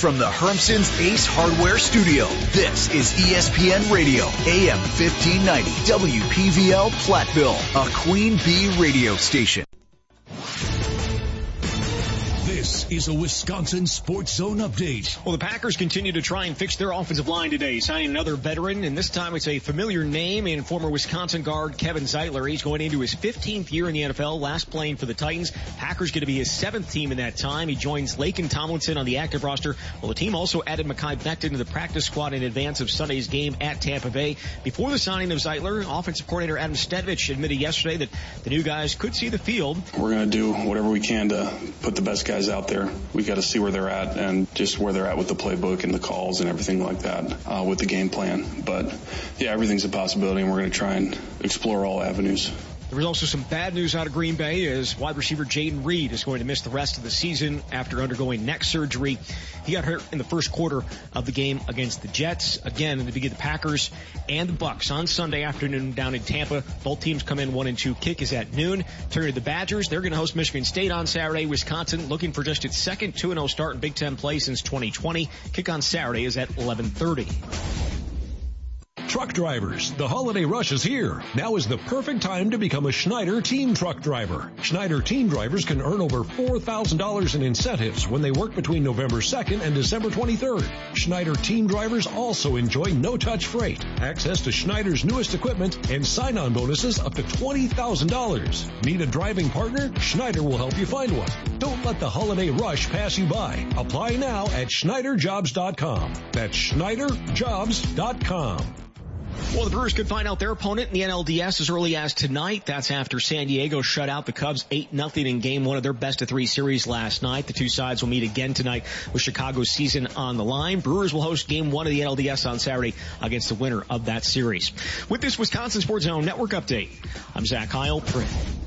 from the Hermson's Ace Hardware Studio, this is ESPN Radio, AM 1590, WPVL Platteville, a Queen Bee radio station. This is a Wisconsin Sports Zone update. Well, the Packers continue to try and fix their offensive line today, signing another veteran, and this time it's a familiar name in former Wisconsin guard Kevin Zeitler. He's going into his 15th year in the NFL, last playing for the Titans. Packers going to be his 7th team in that time. He joins Laken Tomlinson on the active roster. Well, the team also added Mekhi Becton to the practice squad in advance of Sunday's game at Tampa Bay. Before the signing of Zeitler, offensive coordinator Adam Stedvich admitted yesterday that the new guys could see the field. We're going to do whatever we can to put the best guys out there. We got to see where they're at and just where they're at with the playbook and the calls and everything like that with the game plan. But yeah, everything's a possibility, and we're going to try and explore all avenues. There was also some bad news out of Green Bay as wide receiver Jaden Reed is going to miss the rest of the season after undergoing neck surgery. He got hurt in the first quarter of the game against the Jets. Again, in the beginning, the Packers and the Bucks on Sunday afternoon down in Tampa. Both teams come in 1-2. Kick is at noon. Turn to the Badgers. They're going to host Michigan State on Saturday. Wisconsin looking for just its second 2-0 start in Big Ten play since 2020. Kick on Saturday is at 11:30. Truck drivers, the holiday rush is here. Now is the perfect time to become a Schneider Team Truck Driver. Schneider Team Drivers can earn over $4,000 in incentives when they work between November 2nd and December 23rd. Schneider Team Drivers also enjoy no-touch freight, access to Schneider's newest equipment, and sign-on bonuses up to $20,000. Need a driving partner? Schneider will help you find one. Don't let the holiday rush pass you by. Apply now at SchneiderJobs.com. That's SchneiderJobs.com. Well, the Brewers could find out their opponent in the NLDS as early as tonight. That's after San Diego shut out the Cubs 8-0 in Game 1 of their best-of-3 series last night. The two sides will meet again tonight with Chicago's season on the line. Brewers will host Game 1 of the NLDS on Saturday against the winner of that series. With this Wisconsin Sports Zone Network update, I'm Zach Heil.